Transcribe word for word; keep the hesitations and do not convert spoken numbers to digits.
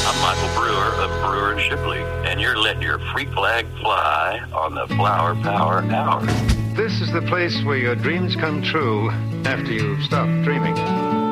I'm Michael Brewer of Brewer and Shipley, and you're letting your freak flag fly on the Flower Power Hour. This is the place where your dreams come true after you stop dreaming.